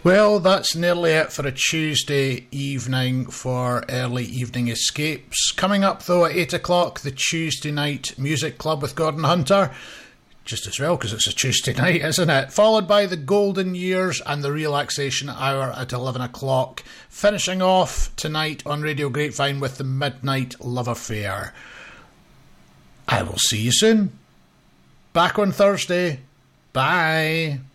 Well, that's nearly it for a Tuesday evening for Early Evening Escapes. Coming up, though, at 8 o'clock, the Tuesday Night Music Club with Gordon Hunter. Just as well, because it's a Tuesday night, isn't it? Followed by the Golden Years and the Relaxation Hour at 11 o'clock. Finishing off tonight on Radio Grapevine with the Midnight Love Affair. I will see you soon. Back on Thursday. Bye.